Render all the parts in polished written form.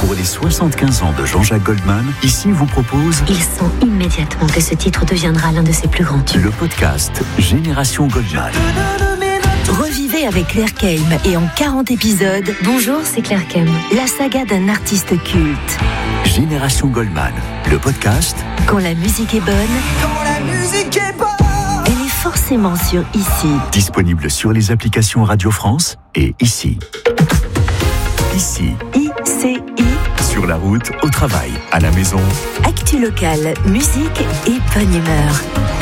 Pour les 75 ans de Jean-Jacques Goldman, ici vous propose... Il sent immédiatement que ce titre deviendra l'un de ses plus grands tubes. Le podcast Génération Goldman. Revivez avec Claire Keim et en 40 épisodes. Bonjour, c'est Claire Keim. La saga d'un artiste culte. Génération Goldman, le podcast. Quand la musique est bonne. Quand la musique est bonne. Elle est forcément sur Ici. Disponible sur les applications Radio France et Ici. Ici. ICI. Sur la route, au travail, à la maison. Actu locale, musique et bonne humeur.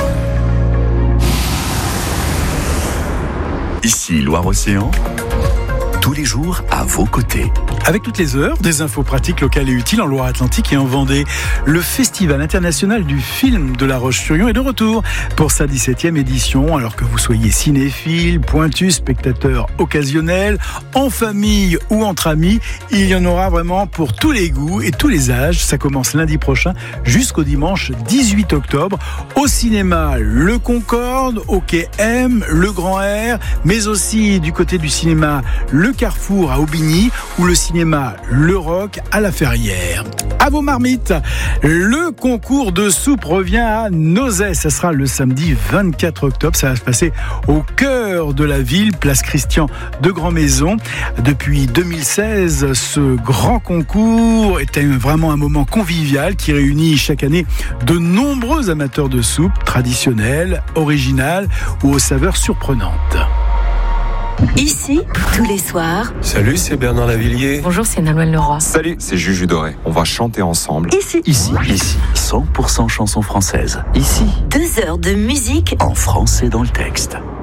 Ici, Loire-Océan. Tous les jours, à vos côtés. Avec toutes les heures, des infos pratiques locales et utiles en Loire-Atlantique et en Vendée. Le Festival international du film de La Roche-sur-Yon est de retour pour sa 17e édition. Alors que vous soyez cinéphile, pointu, spectateur occasionnel, en famille ou entre amis, il y en aura vraiment pour tous les goûts et tous les âges. Ça commence lundi prochain jusqu'au dimanche 18 octobre au cinéma Le Concorde, au quai M, le Grand R, mais aussi du côté du cinéma Le Carrefour à Aubigny ou le cinéma Le Roc à La Ferrière. À vos marmites, le concours de soupe revient à Nozay. Ça sera le samedi 24 octobre. Ça va se passer au cœur de la ville, place Christian de Grand-Maison. Depuis 2016, ce grand concours est vraiment un moment convivial qui réunit chaque année de nombreux amateurs de soupe traditionnelles, originales ou aux saveurs surprenantes. Ici, tous les soirs. Salut, c'est Bernard Lavillier. Bonjour, c'est Nolwenn Leroy. Salut, c'est Juju Doré. On va chanter ensemble. Ici. 100% chansons françaises. Ici. 2 heures de musique en français dans le texte.